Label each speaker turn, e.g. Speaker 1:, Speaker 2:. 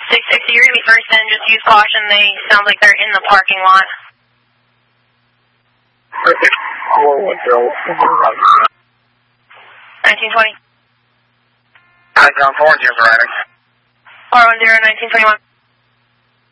Speaker 1: 660, you're going to be first in. Just use caution. They sound like they're in the parking lot. 1920.
Speaker 2: 9-4, Jim's riding.
Speaker 1: R10, 1921.